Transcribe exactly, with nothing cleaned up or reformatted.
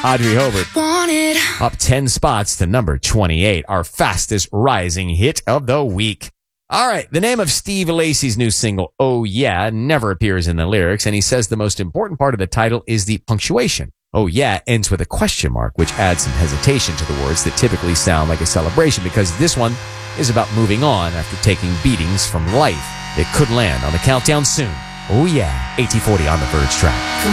Audrey Hobart up ten spots to number twenty-eight, our fastest rising hit of the week. All right, the name of Steve Lacy's new single, Oh Yeah, never appears in the lyrics, and he says the most important part of the title is the punctuation. Oh Yeah ends with a question mark, which adds some hesitation to the words that typically sound like a celebration, because this one is about moving on after taking beatings from life. It could land on the countdown soon. Oh Yeah, eighteen forty on the Verge track.